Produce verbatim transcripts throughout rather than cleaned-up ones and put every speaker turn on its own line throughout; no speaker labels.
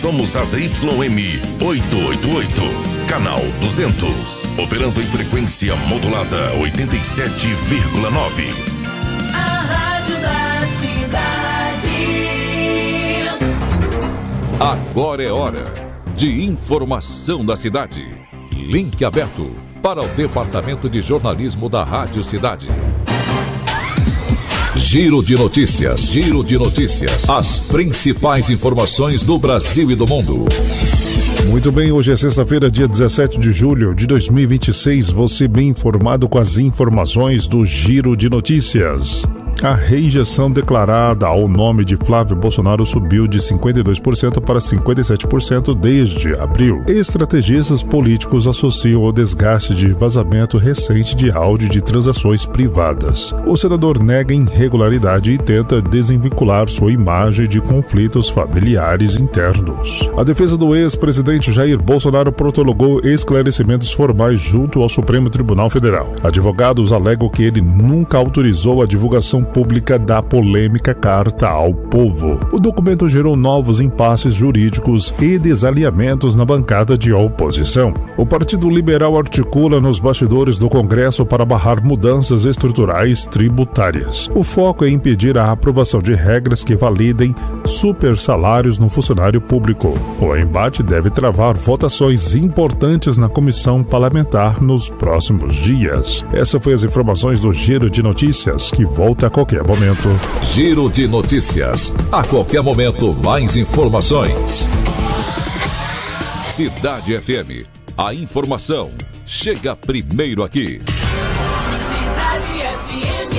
somos a Z Y M oitocentos e oitenta e oito, canal duzentos, operando em frequência modulada oitenta e sete vírgula nove.
A rádio da cidade.
Agora é hora de informação da cidade. Link aberto para o Departamento de Jornalismo da Rádio Cidade. Giro de notícias, giro de notícias. As principais informações do Brasil e do mundo.
Muito bem, hoje é sexta-feira, dia dezessete de julho de dois mil e vinte e seis. Você bem informado com as informações do Giro de Notícias. A rejeição declarada ao nome de Flávio Bolsonaro subiu de cinquenta e dois por cento para cinquenta e sete por cento desde abril. Estrategistas políticos associam o desgaste de vazamento recente de áudio de transações privadas. O senador nega irregularidade e tenta desvincular sua imagem de conflitos familiares internos. A defesa do ex-presidente Jair Bolsonaro protologou esclarecimentos formais junto ao Supremo Tribunal Federal. Advogados alegam que ele nunca autorizou a divulgação pública da polêmica Carta ao Povo. O documento gerou novos impasses jurídicos e desalinhamentos na bancada de oposição. O Partido Liberal articula nos bastidores do Congresso para barrar mudanças estruturais tributárias. O foco é impedir a aprovação de regras que validem super salários no funcionário público. O embate deve travar votações importantes na comissão parlamentar nos próximos dias. Essas foram as informações do Giro de Notícias, que volta a qualquer momento.
Giro de Notícias. A qualquer momento, mais informações. Cidade F M. A informação chega primeiro aqui.
Cidade F M.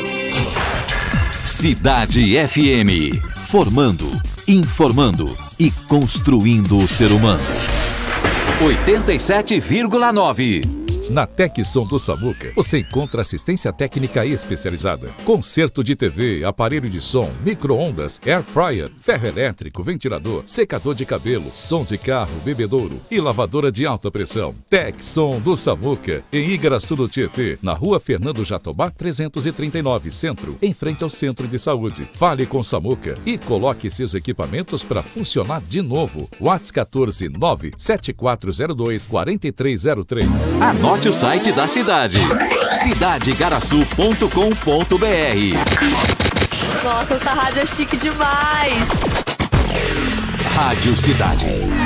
Cidade F M. Formando, informando e construindo o ser humano. oitenta e sete vírgula nove.
Na Tecsom do Samuca, você encontra assistência técnica especializada. Conserto de T V, aparelho de som, micro-ondas, air fryer, ferro elétrico, ventilador, secador de cabelo, som de carro, bebedouro e lavadora de alta pressão. Tecsom do Samuca, em Igaraçu do Tietê, na rua Fernando Jatobá trezentos e trinta e nove, Centro, em frente ao Centro de Saúde. Fale com Samuca e coloque seus equipamentos para funcionar de novo. WhatsApp quatorze nove sete quatro zero dois quatro três zero três.
Anote o site da cidade, cidade igaraçu ponto com ponto br.
Nossa, essa rádio é chique demais.
Rádio Cidade.